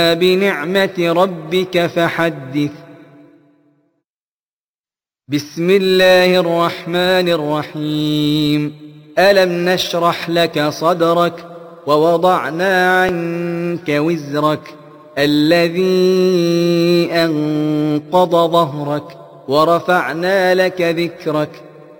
بنعمة ربك فحدث. بسم الله الرحمن الرحيم. ألم نشرح لك صدرك ووضعنا عنك وزرك الذي أنقض ظهرك ورفعنا لك ذكرك